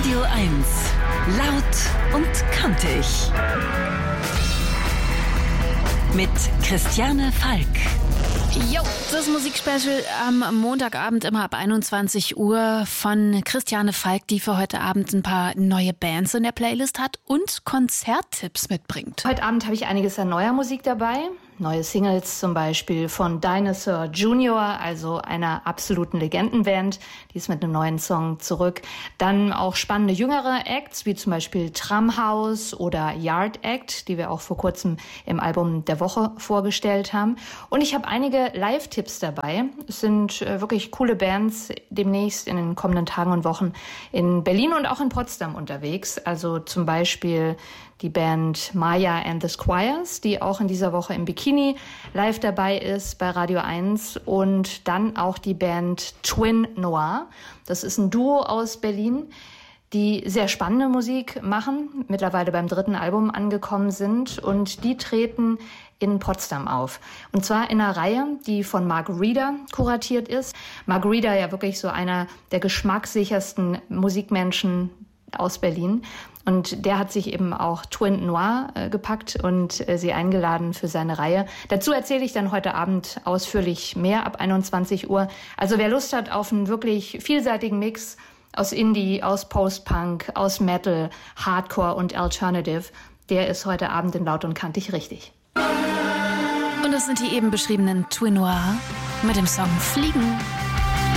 Radio 1. Laut und kantig. Mit Christiane Falk. Jo, das Musikspecial am Montagabend immer ab 21 Uhr von Christiane Falk, die für heute Abend ein paar neue Bands in der Playlist hat und Konzerttipps mitbringt. Heute Abend habe ich einiges an neuer Musik dabei. Neue Singles zum Beispiel von Dinosaur Jr., also einer absoluten Legendenband. Die ist mit einem neuen Song zurück. Dann auch spannende jüngere Acts, wie zum Beispiel Tramhaus oder Yard Act, die wir auch vor kurzem im Album der Woche vorgestellt haben. Und ich habe einige Live-Tipps dabei. Es sind wirklich coole Bands demnächst in den kommenden Tagen und Wochen in Berlin und auch in Potsdam unterwegs. Also zum Beispiel die Band Maya and the Squires, die auch in dieser Woche im Bikini live dabei ist bei Radio 1. Und dann auch die Band Twin Noir. Das ist ein Duo aus Berlin, die sehr spannende Musik machen, mittlerweile beim 3. Album angekommen sind. Und die treten in Potsdam auf. Und zwar in einer Reihe, die von Mark Reeder kuratiert ist. Mark Reeder ja wirklich so einer der geschmackssichersten Musikmenschen aus Berlin. Und der hat sich eben auch Twin Noir gepackt und sie eingeladen für seine Reihe. Dazu erzähle ich dann heute Abend ausführlich mehr ab 21 Uhr. Also wer Lust hat auf einen wirklich vielseitigen Mix aus Indie, aus Post-Punk, aus Metal, Hardcore und Alternative, der ist heute Abend in Laut und Kantig richtig. Und das sind die eben beschriebenen Twin Noir mit dem Song Fliegen.